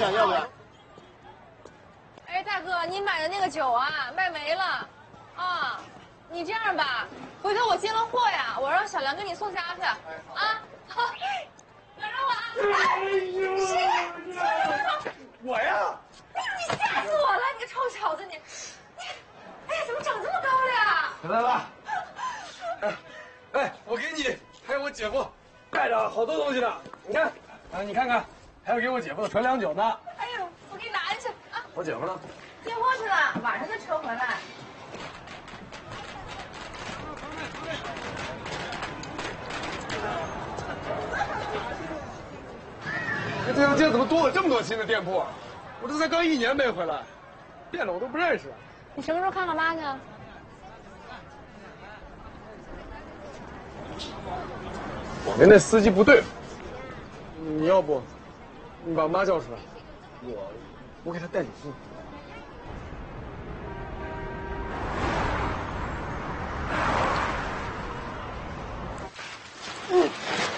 想要不要？ 哎，大哥，你买的那个酒啊，卖没了，啊，你这样吧，回头我进了货呀，我让小梁给你送家去，啊，好，等着我啊。谁？ 我呀！ 哎呀，你吓死我了！你个臭小子，你，哎呀，怎么长这么高了呀？ 来了，哎，我给你，还有我姐夫带着好多东西呢。你看，你看看，还有给我姐夫的纯粮酒呢。 哎呦，我给你拿进去啊！ 我姐夫呢？ 进货去了，晚上再车回来。 这条街怎么多了这么多新的店铺啊？我这才刚1年没回来，店的我都不认识。 你什么时候看看妈去？ 我跟那司机不对付，你要不，你把妈叫出来，我给她带点信。